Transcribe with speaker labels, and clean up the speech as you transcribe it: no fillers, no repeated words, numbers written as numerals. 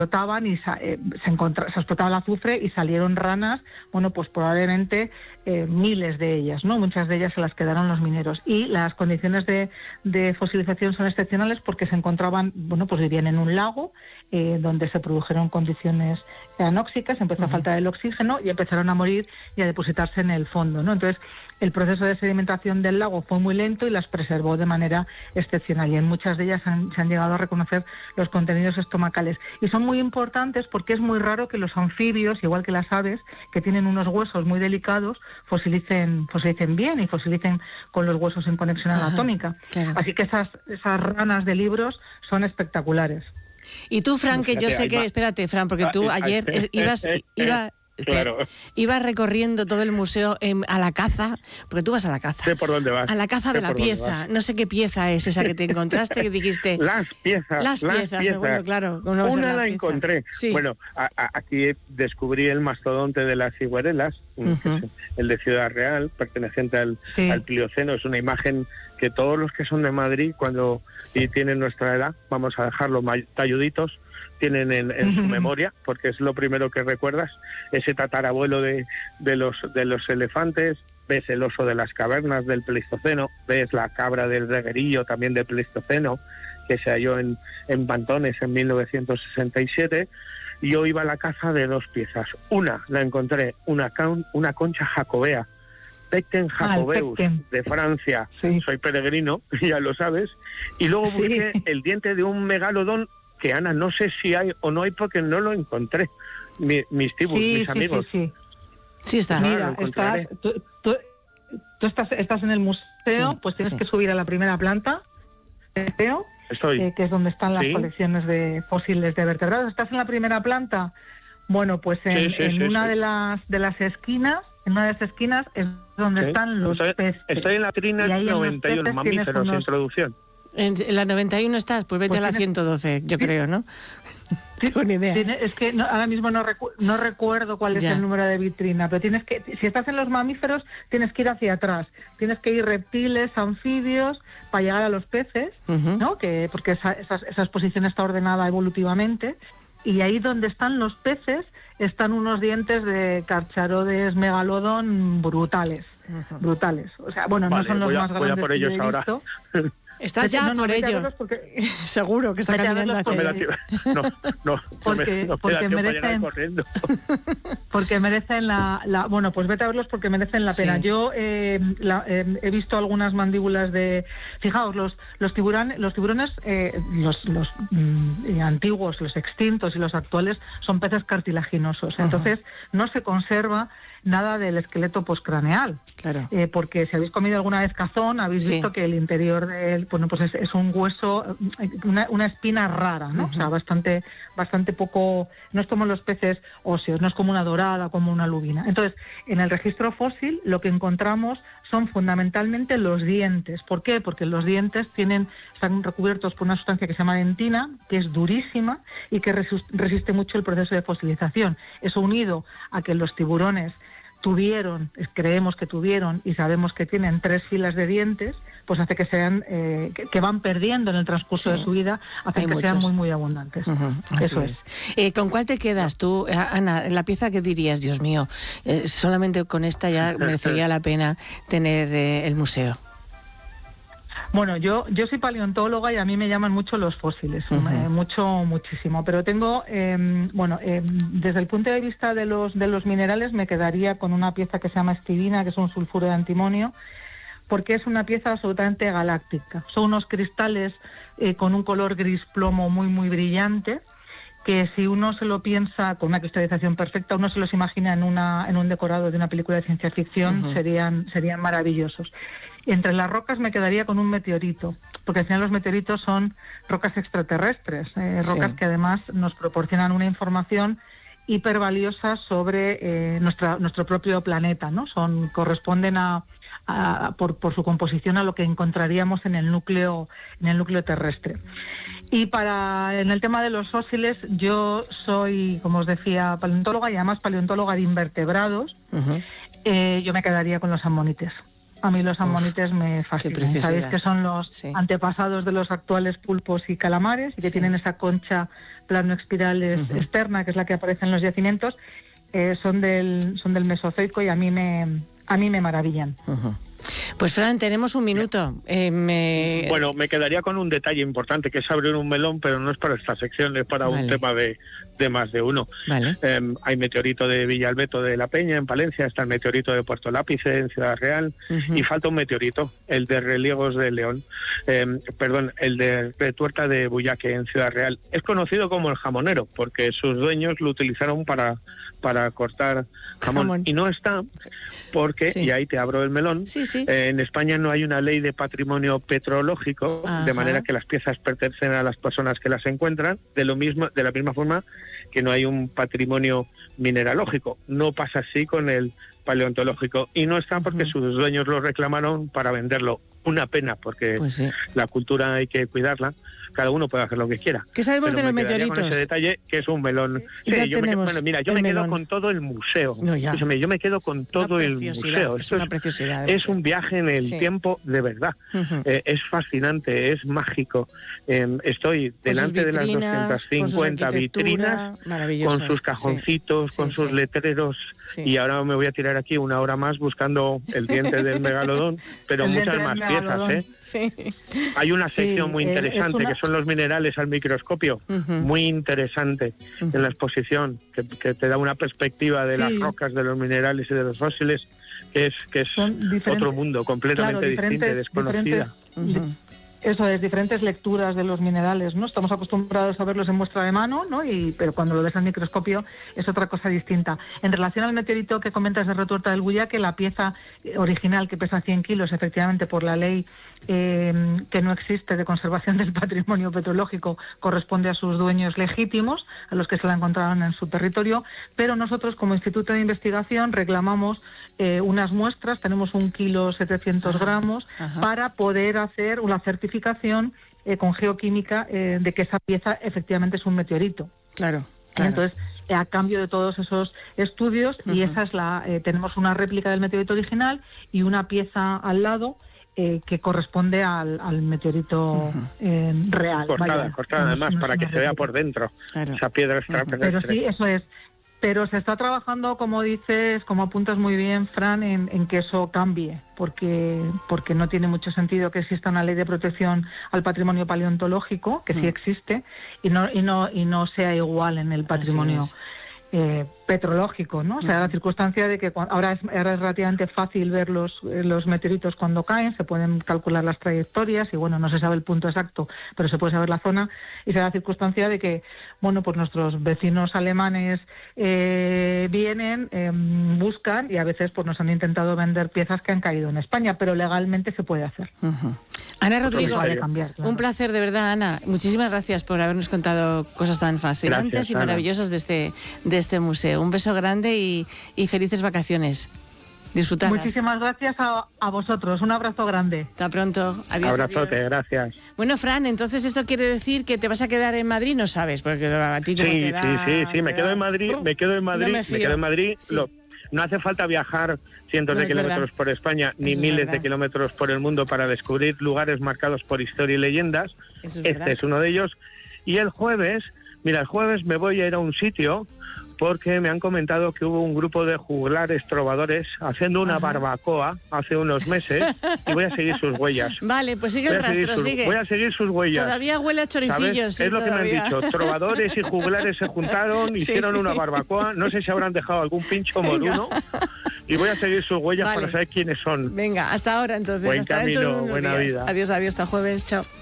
Speaker 1: explotaban y se explotaba el azufre y salieron ranas, bueno, pues probablemente miles de ellas, ¿no? Muchas de ellas se las quedaron los mineros. Y las condiciones de fosilización son excepcionales porque se encontraban, bueno, pues vivían en un lago donde se produjeron condiciones anóxicas, empezó a faltar el oxígeno y empezaron a morir y a depositarse en el fondo, ¿no? Entonces, el proceso de sedimentación del lago fue muy lento y las preservó de manera excepcional, y en muchas de ellas se han llegado a reconocer los contenidos estomacales. Y son muy importantes porque es muy raro que los anfibios, igual que las aves, que tienen unos huesos muy delicados, fosilicen bien y fosilicen con los huesos en conexión anatómica. Claro. Así que esas ranas de libros son espectaculares.
Speaker 2: Y tú, Fran, que yo sé que... Espérate, Fran, porque tú ayer ibas recorriendo todo el museo a la caza, porque tú vas a la caza.
Speaker 3: Sé por dónde vas.
Speaker 2: A la caza de la pieza. No sé qué pieza es esa que te encontraste, que dijiste...
Speaker 3: Las piezas.
Speaker 2: Bueno, claro.
Speaker 3: Una la encontré.
Speaker 2: Sí.
Speaker 3: Bueno, aquí descubrí el mastodonte de las ciguarelas, el de Ciudad Real, perteneciente al Plioceno. Es una imagen que todos los que son de Madrid, y tienen nuestra edad, vamos a dejarlo talluditos, tienen en su memoria, porque es lo primero que recuerdas, ese tatarabuelo de los elefantes. Ves el oso de las cavernas del Pleistoceno, ves la cabra del Reguerillo también del Pleistoceno, que se halló en Pantones en 1967, y yo iba a la caza de dos piezas. Una la encontré, una concha jacobea, Pecten jacobeus, de Francia. Sí. Soy peregrino, ya lo sabes. Y luego busqué el diente de un megalodón, que Ana, no sé si hay o no hay porque no lo encontré. Mis tibus, mis amigos.
Speaker 2: Sí está.
Speaker 1: Mira, tú estás en el museo, pues tienes que subir a la primera planta, que es donde están las colecciones de fósiles de vertebrados. ¿Estás en la primera planta? Bueno, pues en una de las esquinas, es donde están los peces.
Speaker 3: Estoy en la trina 91, mamíferos, introducción.
Speaker 2: En la 91 estás, pues vete a la 112, yo creo, ¿no? Tengo ni idea.
Speaker 1: Es que ahora mismo no recuerdo cuál es el número de vitrina, pero si estás en los mamíferos, tienes que ir hacia atrás. Tienes que ir reptiles, anfibios, para llegar a los peces, ¿no? Porque esa exposición está ordenada evolutivamente. Y ahí donde están los peces están unos dientes de Carcharodes megalodon brutales. O sea, bueno, no son los más grandes
Speaker 3: por ellos
Speaker 1: que he visto.
Speaker 2: Estás ya por ello. Seguro que está caminando hacia allí.
Speaker 1: Porque merecen bueno, pues vete a verlos porque merecen la pena. Yo he visto algunas mandíbulas de... Fijaos, los tiburones, los antiguos, los extintos y los actuales son peces cartilaginosos. Entonces no se conserva nada del esqueleto postcraneal. Claro. Porque si habéis comido alguna vez cazón, habéis visto que el interior del, bueno, pues es un hueso, una espina rara, ¿no? O sea, bastante poco, no es como los peces óseos, no es como una dorada, como una lubina. Entonces, en el registro fósil lo que encontramos son fundamentalmente los dientes. ¿Por qué? Porque los dientes están recubiertos por una sustancia que se llama dentina, que es durísima y que resiste mucho el proceso de fosilización. Eso unido a que los tiburones creemos que tuvieron y sabemos que tienen 3 filas de dientes, pues hace que sean que van perdiendo en el transcurso de su vida, hace que sean muy, muy abundantes. Eso es.
Speaker 2: ¿Con cuál te quedas tú, Ana? La pieza que dirías, Dios mío, solamente con esta ya merecería la pena tener el museo.
Speaker 1: Bueno, yo soy paleontóloga y a mí me llaman mucho los fósiles, muchísimo. Pero tengo, desde el punto de vista de los minerales, me quedaría con una pieza que se llama estibina, que es un sulfuro de antimonio, porque es una pieza absolutamente galáctica. Son unos cristales con un color gris plomo muy, muy brillante, que si uno se lo piensa con una cristalización perfecta, uno se los imagina en un decorado de una película de ciencia ficción, serían maravillosos. Entre las rocas me quedaría con un meteorito, porque al final los meteoritos son rocas extraterrestres, rocas que además nos proporcionan una información hipervaliosa sobre nuestro propio planeta, ¿no? Corresponden por su composición a lo que encontraríamos en el núcleo terrestre. Y en el tema de los fósiles, yo soy, como os decía, paleontóloga y además paleontóloga de invertebrados. Yo me quedaría con los ammonites. A mí los amonites me fascinan. Sabéis que son los antepasados de los actuales pulpos y calamares y que tienen esa concha plano-espiral externa, que es la que aparece en los yacimientos. Son del Mesozoico y a mí me maravillan.
Speaker 2: Pues Fran, tenemos un minuto.
Speaker 3: Bueno, me quedaría con un detalle importante, que es abrir un melón, pero no es para esta sección, es para un tema de más de uno.
Speaker 2: Vale.
Speaker 3: Hay meteorito de Villalbeto de la Peña, en Palencia, está el meteorito de Puerto Lápice, en Ciudad Real, y falta un meteorito, el de Reliegos de León, el de Retuerta de Buyaque, en Ciudad Real. Es conocido como el jamonero, porque sus dueños lo utilizaron para cortar jamón. Y no está porque, y ahí te abro el melón, en España no hay una ley de patrimonio petrológico, de manera que las piezas pertenecen a las personas que las encuentran, de la misma forma que no hay un patrimonio mineralógico. No pasa así con el paleontológico, y no está porque sus dueños lo reclamaron para venderlo. Una pena, porque la cultura hay que cuidarla. Cada uno puede hacer lo que quiera.
Speaker 2: ¿Qué sabemos de los meteoritos?
Speaker 3: Con ese detalle, que es un melón. Yo me quedo con todo el museo. Yo me quedo con todo el museo.
Speaker 2: Es una preciosidad.
Speaker 3: Es un viaje en el tiempo de verdad. Es fascinante, es mágico. Estoy delante de las 250 vitrinas, con sus cajoncitos, con sus letreros, y ahora me voy a tirar aquí una hora más buscando el diente del megalodón, pero muchas más piezas. Hay una sección muy interesante, que son los minerales al microscopio, muy interesante en la exposición, que te da una perspectiva de las rocas, de los minerales y de los fósiles, que es otro mundo completamente distinto, desconocida.
Speaker 1: Eso es, diferentes lecturas de los minerales, ¿no? Estamos acostumbrados a verlos en muestra de mano, ¿no? Pero cuando lo ves al microscopio es otra cosa distinta. En relación al meteorito que comentas de Retuerta del Buyaque, la pieza original, que pesa 100 kilos, efectivamente, por la ley que no existe de conservación del patrimonio petrológico, corresponde a sus dueños legítimos, a los que se la encontraron en su territorio, pero nosotros, como Instituto de Investigación, reclamamos unas muestras, tenemos 1,7 kg, para poder hacer una certificación con geoquímica de que esa pieza efectivamente es un meteorito.
Speaker 2: Claro.
Speaker 1: Entonces, a cambio de todos esos estudios, y esa es tenemos una réplica del meteorito original y una pieza al lado que corresponde al meteorito real.
Speaker 3: Cortada además, para que se vea por dentro. Esa piedra extraterrestre.
Speaker 1: Pero sí, eso es. Pero se está trabajando, como dices, como apuntas muy bien, Fran, en que eso cambie, porque no tiene mucho sentido que exista una ley de protección al patrimonio paleontológico, que sí existe, y no sea igual en el patrimonio petrológico, ¿no? O sea, la circunstancia de que ahora es relativamente fácil ver los meteoritos cuando caen, se pueden calcular las trayectorias y, bueno, no se sabe el punto exacto, pero se puede saber la zona, y se da la circunstancia de que, bueno, pues nuestros vecinos alemanes vienen, buscan, y a veces pues nos han intentado vender piezas que han caído en España, pero legalmente se puede hacer.
Speaker 2: Ana Rodrigo, un placer, de verdad, Ana. Muchísimas gracias por habernos contado cosas tan fascinantes y maravillosas de este museo. Un beso grande y felices vacaciones. Disfrutarlas.
Speaker 1: Muchísimas gracias a vosotros. Un abrazo grande.
Speaker 2: Hasta pronto. Adiós.
Speaker 3: Abrazote, gracias.
Speaker 2: Bueno, Fran, entonces esto quiere decir que te vas a quedar en Madrid, ¿no sabes? Porque a ti
Speaker 3: sí, me quedo en Madrid. Me quedo en Madrid.
Speaker 2: Sí.
Speaker 3: No hace falta viajar cientos de kilómetros por España, ni miles de kilómetros por el mundo para descubrir lugares marcados por historia y leyendas. Este es uno de ellos. Y el jueves me voy a ir a un sitio, porque me han comentado que hubo un grupo de juglares trovadores haciendo una barbacoa hace unos meses, y voy a seguir sus huellas.
Speaker 2: Vale, pues sigue el rastro, sigue.
Speaker 3: Voy a seguir sus huellas.
Speaker 2: Todavía huele a choricillos.
Speaker 3: Es lo que me han dicho. Trovadores y juglares se juntaron, hicieron una barbacoa. No sé si habrán dejado algún pincho moruno. Y voy a seguir sus huellas para saber quiénes son.
Speaker 2: Venga, hasta ahora entonces.
Speaker 3: Buen camino, buena vida.
Speaker 2: Adiós, hasta jueves. Chao.